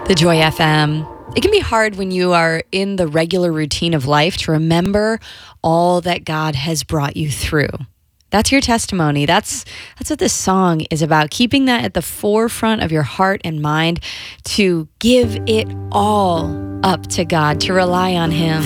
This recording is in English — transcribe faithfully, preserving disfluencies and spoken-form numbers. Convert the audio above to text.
The Joy F M. It can be hard when you are in the regular routine of life to remember all that God has brought you through. That's your testimony. That's that's what this song is about, keeping that at the forefront of your heart and mind, to give it all up to God, to rely on Him.